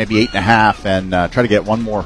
maybe 8.5, and try to get one more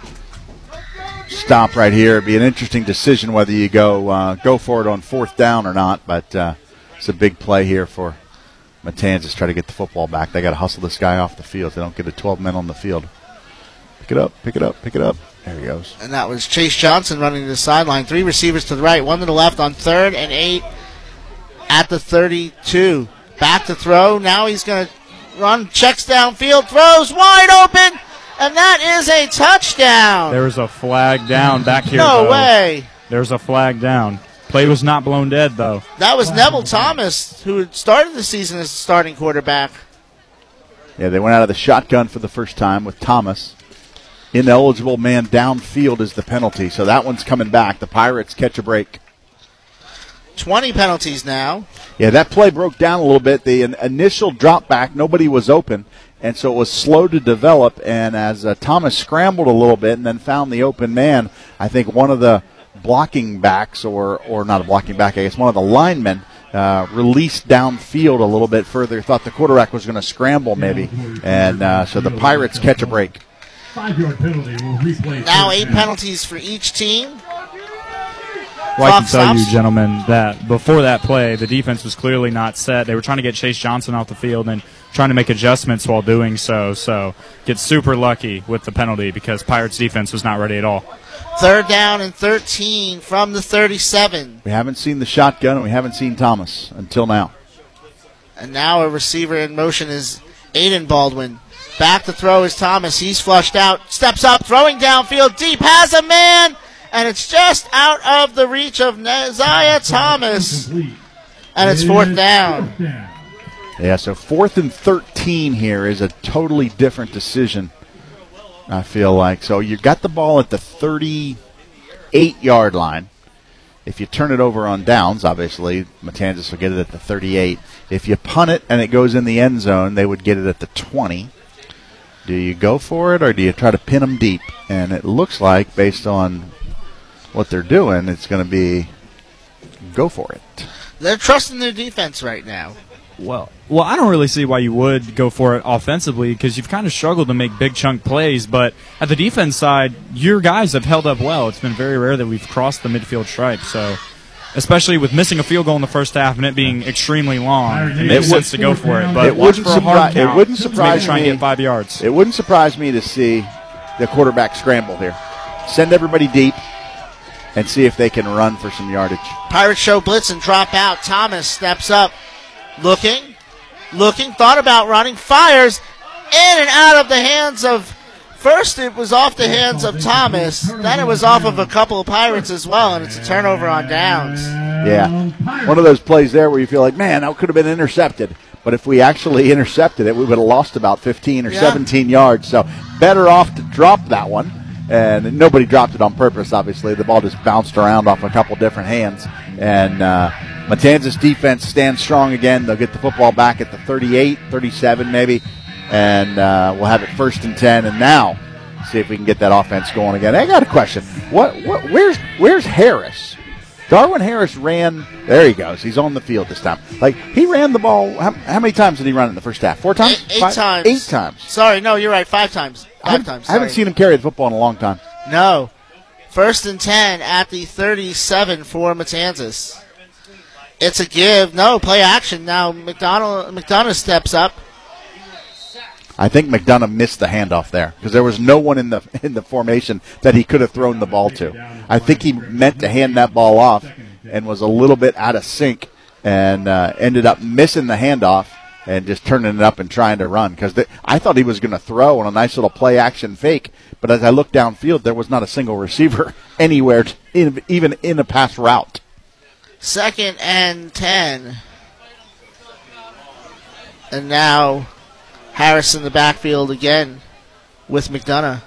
stop right here. It'd be an interesting decision whether you go for it on fourth down or not, but it's a big play here for Matanzas. Try to get the football back. They got to hustle this guy off the field. They don't get 12 men on the field. Pick it up, pick it up, pick it up. There he goes. And that was Chase Johnson running to the sideline. 3 receivers to the right, 1 to the left on 3rd and 8 at the 32. Back to throw. Now he's going to run, checks downfield, throws wide open, and that is a touchdown. There was a flag down back here. No way. There's a flag down. Play was not blown dead, though. That was Neville Thomas, who had started the season as the starting quarterback. Yeah, they went out of the shotgun for the first time with Thomas. Ineligible man downfield is the penalty, so that one's coming back. The Pirates catch a break. 20 penalties now. Yeah, that play broke down a little bit. The initial drop back, nobody was open, and so it was slow to develop. And as Thomas scrambled a little bit and then found the open man, I think one of the blocking backs, or not a blocking back, I guess one of the linemen, released downfield a little bit further. Thought the quarterback was going to scramble maybe, and so the Pirates catch a break. 5-yard penalty will replay. Now 8 penalties for each team. Well, I can tell you, gentlemen, that before that play, the defense was clearly not set. They were trying to get Chase Johnson off the field and trying to make adjustments while doing so. So get super lucky with the penalty because Pirates defense was not ready at all. 3rd down and 13 from the 37. We haven't seen the shotgun, and we haven't seen Thomas until now. And now a receiver in motion is Aiden Baldwin. Back to throw is Thomas. He's flushed out. Steps up, throwing downfield deep. Has a man, and it's just out of the reach of Neziah Thomas. And it's 4th down. Yeah, so 4th and 13 here is a totally different decision, I feel like. So you got the ball at the 38-yard line. If you turn it over on downs, obviously, Matanzas will get it at the 38. If you punt it and it goes in the end zone, they would get it at the 20. Do you go for it or do you try to pin them deep? And it looks like, based on what they're doing, it's going to be go for it. They're trusting their defense right now. Well, I don't really see why you would go for it offensively because you've kind of struggled to make big chunk plays. But at the defense side, your guys have held up well. It's been very rare that we've crossed the midfield stripe. So, especially with missing a field goal in the first half and it being extremely long, it makes sense to go for it. But it wouldn't surprise try and get 5 yards. It wouldn't surprise me to see the quarterback scramble here. Send everybody deep and see if they can run for some yardage. Pirates show blitz and drop out. Thomas steps up. Looking, thought about running, fires in and out of the hands of, first it was off the hands of Thomas, then it was off of a couple of Pirates as well, and it's a turnover on downs. Yeah, one of those plays there where you feel like, man, that could have been intercepted. But if we actually intercepted it, we would have lost about 15 or 17 yards. So better off to drop that one. And nobody dropped it on purpose, obviously. The ball just bounced around off a couple different hands. And Matanzas defense stands strong again. They'll get the football back at the 38, 37 maybe. And we'll have it 1st and 10. And now see if we can get that offense going again. I got a question. Where's Harris? Darwin Harris ran. There he goes. He's on the field this time. Like, he ran the ball. How many times did he run in the first half? 4 times? 8 times. 8 times. Sorry, no, you're right. 5 times. 5 times. I haven't seen him carry the football in a long time. No. 1st and 10 at the 37 for Matanzas. It's a give. No, play action. Now McDonough steps up. I think McDonough missed the handoff there because there was no one in the formation that he could have thrown the ball to. I think he meant to hand that ball off and was a little bit out of sync and ended up missing the handoff and just turning it up and trying to run because I thought he was going to throw on a nice little play-action fake, but as I looked downfield, there was not a single receiver anywhere, even in a pass route. 2nd and 10. And now Harris in the backfield again with McDonough.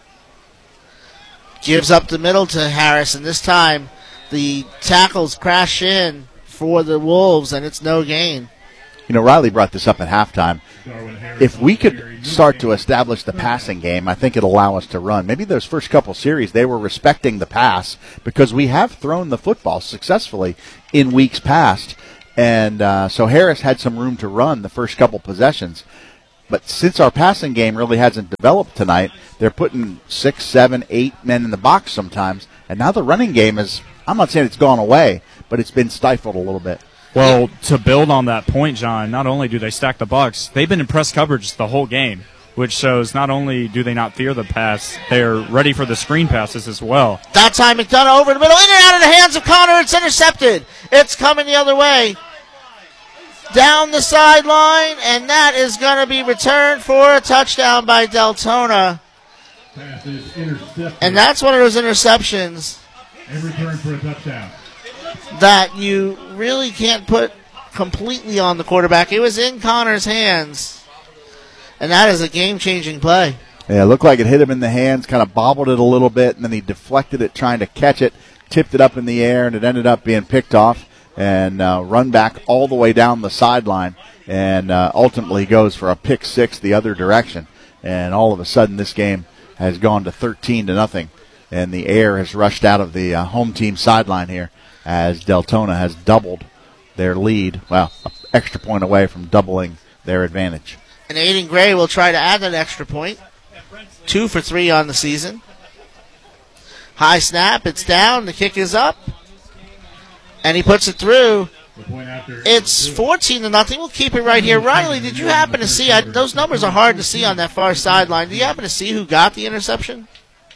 Gives up the middle to Harris, and this time the tackles crash in for the Wolves, and it's no gain. You know, Riley brought this up at halftime. If we could start to establish the passing game, I think it'll allow us to run. Maybe those first couple series, they were respecting the pass because we have thrown the football successfully in weeks past. And so Harris had some room to run the first couple possessions. But since our passing game really hasn't developed tonight, they're putting 6, 7, 8 men in the box sometimes. And now the running game is, I'm not saying it's gone away, but it's been stifled a little bit. Well, to build on that point, John, not only do they stack the box, they've been in press coverage the whole game, which shows not only do they not fear the pass, they're ready for the screen passes as well. That time McDonough over the middle, in and out of the hands of Connor. It's intercepted. It's coming the other way. Down the sideline, and that is going to be returned for a touchdown by Deltona. Pass is intercepted. And that's one of those interceptions And return for a touchdown. that you really can't put completely on the quarterback. It was in Connor's hands, and that is a game-changing play. Yeah, it looked like it hit him in the hands, kind of bobbled it a little bit, and then he deflected it trying to catch it, tipped it up in the air, and it ended up being picked off and run back all the way down the sideline, and ultimately goes for a pick six the other direction. And all of a sudden, this game has gone to 13-0, and the air has rushed out of the home team sideline here as Deltona has doubled their lead. Well, an extra point away from doubling their advantage. And Aiden Gray will try to add that extra point. 2 for 3 on the season. High snap, it's down, the kick is up, and he puts it through. The point after It's 14-0. We'll keep it right here. Riley, did you happen to see, those numbers are hard to see on that far sideline. Did you happen to see who got the interception?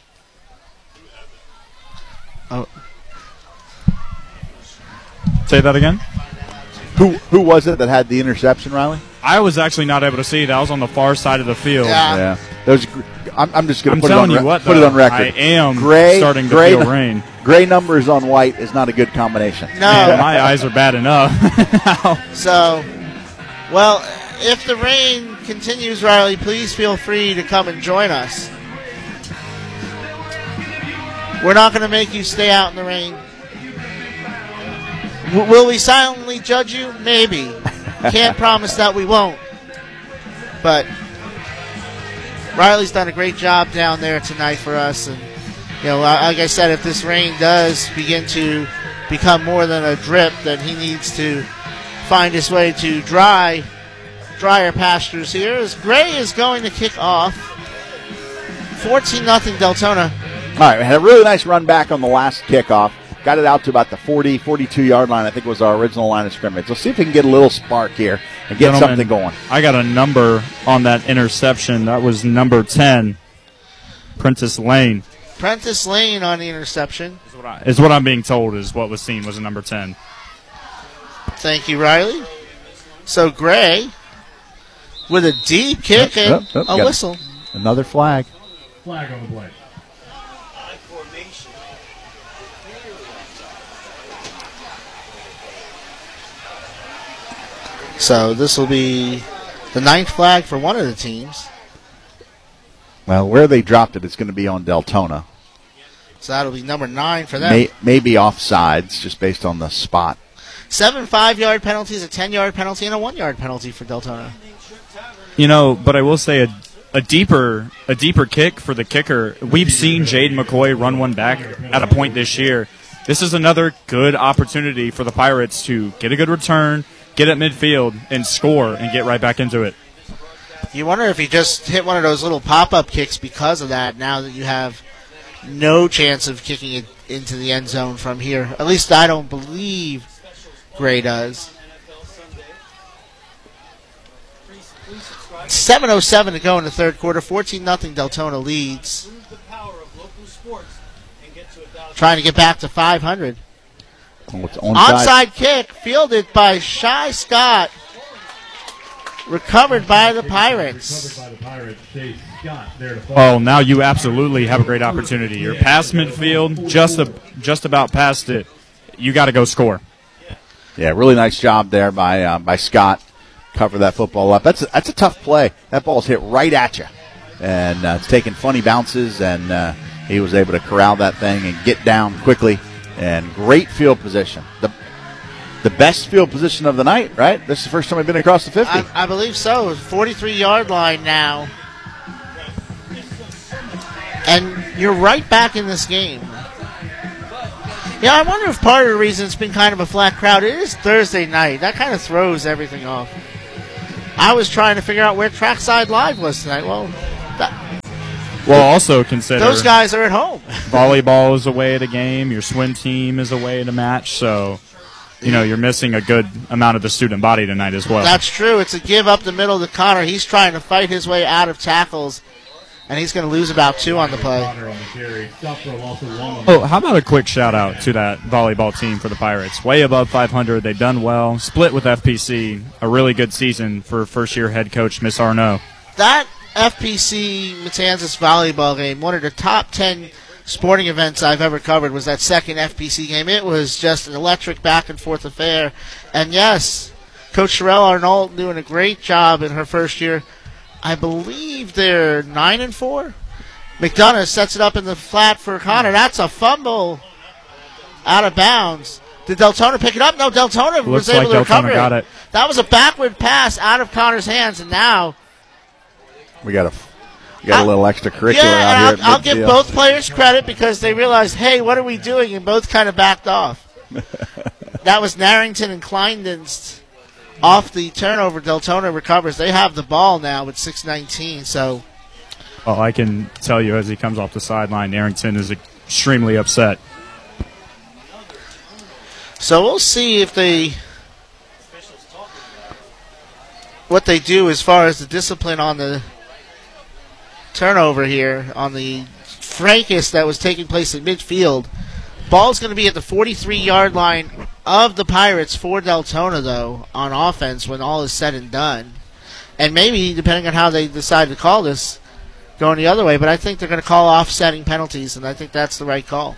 Oh, Say that again? Who was it that had the interception, Riley? I was actually not able to see that. I was on the far side of the field. Yeah. Those, I'm just going I'm to put telling it you on what, put it though, on record. I am Gray, starting to gray, feel rain. Gray numbers on white is not a good combination. Man, no. my eyes are bad enough. So, well, if the rain continues, Riley, please feel free to come and join us. We're not going to make you stay out in the rain. Will we silently judge you? Maybe. Can't promise that we won't. But Riley's done a great job down there tonight for us. And, you know, like I said, if this rain does begin to become more than a drip, then he needs to find his way to drier pastures here. As Gray is going to kick off. 14-0 Deltona. All right, we had a really nice run back on the last kickoff. Got it out to about the 40, 42-yard line. I think was our original line of scrimmage. Let's see if we can get a little spark here and get Gentlemen, something going. I got a number on that interception. That was number 10, Prentice Lane. Prentice Lane on the interception. Is what I'm being told is what was seen was a number 10. Thank you, Riley. So Gray with a deep kick and a got whistle. Another flag. flag on the play. So this will be the 9th flag for one of the teams. Well, where they dropped it, it's going to be on Deltona. So that'll be number 9 for them. Maybe offsides, just based on the spot. 7 5-yard penalties, a 10-yard penalty, and a 1-yard penalty for Deltona. You know, but I will say a deeper kick for the kicker. We've seen Jade McCoy run one back at a point this year. This is another good opportunity for the Pirates to get a good return, get at midfield, and score and get right back into it. You wonder if he just hit one of those little pop-up kicks because of that, now that you have no chance of kicking it into the end zone from here. At least I don't believe Gray does. 7:07 to go in the third quarter. 14-0 Deltona leads. Trying to get back to 500. Oh, it's Onside kick fielded by Shy Scott. Recovered by the Pirates. Recovered by the Pirates. Chase Scott there to fall. Oh, now you absolutely have a great opportunity. You're past midfield, just about past it. You got to go score. Yeah, really nice job there by Scott. Cover that football up. That's a tough play. That ball's hit right at you, and it's taking funny bounces, and he was able to corral that thing and get down quickly. And great field position. The best field position of the night, right? This is the first time we've been across the 50. I believe so. 43-yard line now. And you're right back in this game. Yeah, I wonder if part of the reason it's been kind of a flat crowd, it is Thursday night. That kind of throws everything off. I was trying to figure out where Trackside Live was tonight. Well, Also consider those guys are at home. volleyball is away at a game. Your swim team is away at a match. So, you're missing a good amount of the student body tonight as well. That's true. It's a give up the middle to Connor. He's trying to fight his way out of tackles, and he's going to lose about 2 on the play. Oh, how about a quick shout-out to that volleyball team for the Pirates? Way above 500. They've done well. Split with FPC. A really good season for first-year head coach, Miss Arnaud. That FPC Matanzas volleyball game, one of the top 10 sporting events I've ever covered, was that second FPC game. It was just an electric back-and-forth affair. And, yes, Coach Sherelle Arnault doing a great job in her first year. I believe they're 9-4. McDonough sets it up in the flat for Connor. That's a fumble out of bounds. Did Deltona pick it up? No, Deltona was able to recover it. Got it. That was a backward pass out of Connor's hands, and now We got a little extracurricular out here. I'll give both players credit because they realized, hey, what are we doing? And both kind of backed off. That was Narrington and Kleindienst off the turnover. Deltona recovers. They have the ball now with 6:19. So, I can tell you as he comes off the sideline, Arrington is extremely upset. So we'll see if what they do as far as the discipline on the turnover here, on the fracas that was taking place at midfield. Ball's going to be at the 43-yard line of the Pirates for Deltona, though, on offense when all is said and done. And maybe, depending on how they decide to call this, going the other way. But I think they're going to call offsetting penalties, and I think that's the right call.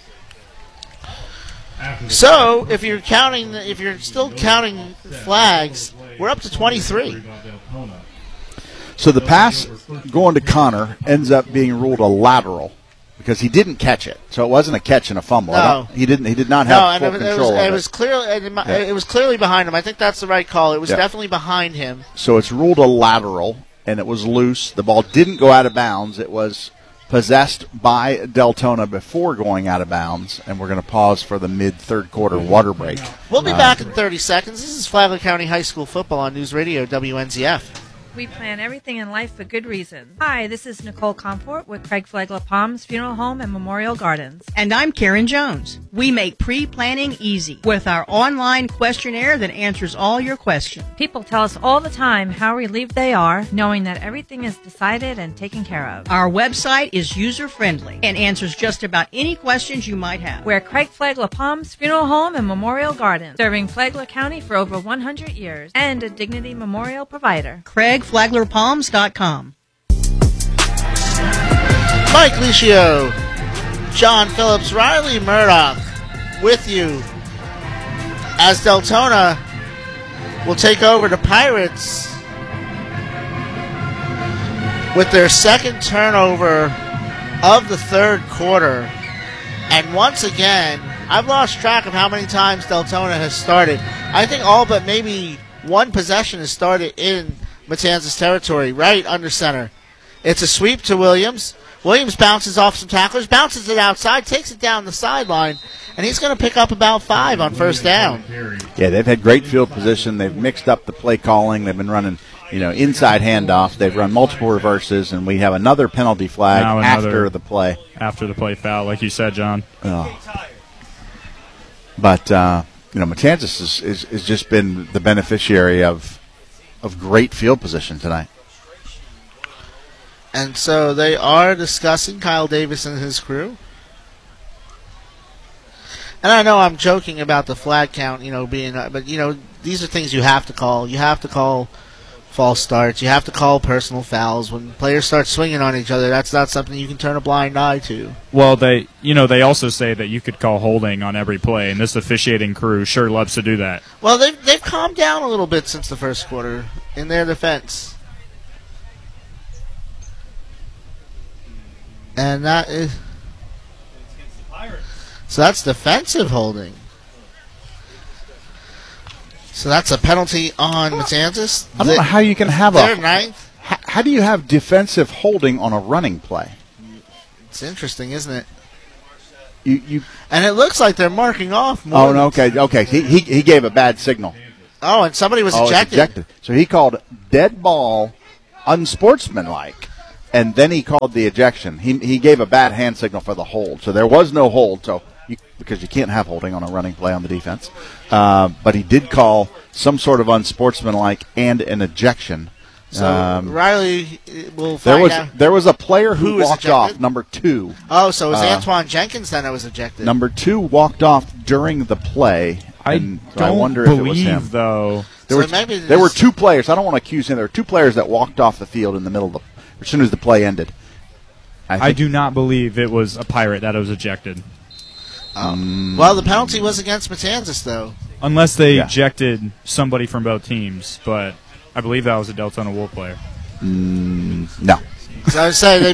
So, if you're still counting flags, we're up to 23. So the pass going to Connor ends up being ruled a lateral because he didn't catch it. So it wasn't a catch and a fumble. No. He did not have full control of it. It was clearly behind him. I think that's the right call. It was definitely behind him. So it's ruled a lateral, and it was loose. The ball didn't go out of bounds. It was possessed by Deltona before going out of bounds, and we're going to pause for the mid-third quarter water break. We'll be back in 30 seconds. This is Flagler County High School football on News Radio WNZF. We plan everything in life for good reason. Hi, this is Nicole Comfort with Craig Flagler Palms Funeral Home and Memorial Gardens. And I'm Karen Jones. We make pre-planning easy with our online questionnaire that answers all your questions. People tell us all the time how relieved they are knowing that everything is decided and taken care of. Our website is user-friendly and answers just about any questions you might have. We're Craig Flagler Palms Funeral Home and Memorial Gardens, serving Flagler County for over 100 years and a Dignity Memorial provider. CraigFlaglerPalms.com. Mike Licio, John Phillips, Riley Murdoch with you as Deltona will take over the Pirates with their second turnover of the third quarter. And once again, I've lost track of how many times Deltona has started. I think all but maybe one possession has started in Matanzas territory, right under center. It's a sweep to Williams. Williams bounces off some tacklers, bounces it outside, takes it down the sideline, and he's going to pick up about 5 on first down. Yeah, they've had great field position. They've mixed up the play calling. They've been running, inside handoffs. They've run multiple reverses, and we have another penalty flag after the play. After the play foul, like you said, John. But Matanzas has just been the beneficiary of great field position tonight. And so they are discussing Kyle Davis and his crew. And I know I'm joking about the flag count, but these are things you have to call. You have to call false starts. You have to call personal fouls. When players start swinging on each other, that's not something you can turn a blind eye to. Well, they also say that you could call holding on every play, and this officiating crew sure loves to do that. Well, they've calmed down a little bit since the first quarter in their defense. And that is... So that's defensive holding. So that's a penalty on Matanzas. I don't know how you can have their ninth. How do you have defensive holding on a running play? It's interesting, isn't it? You and it looks like they're marking off more. Oh, no, okay. He gave a bad signal. Oh, and somebody was it's ejected. So he called dead ball unsportsmanlike, and then he called the ejection. He gave a bad hand signal for the hold. So there was no hold, because you can't have holding on a running play on the defense. But he did call some sort of unsportsmanlike and an ejection. So Riley will find out. There was a player who who was walked ejected? off, number 2. Oh, so it was Antoine Jenkins then that was ejected. Number 2 walked off during the play. I and don't I wonder if it was him. believe, though. There were 2 players. I don't want to accuse him. There were 2 players that walked off the field in the middle of as soon as the play ended. I do not believe it was a Pirate that was ejected. Well, the penalty was against Matanzas, though. Unless they ejected somebody from both teams, but I believe that was a Deltona Wool player. No. So I would say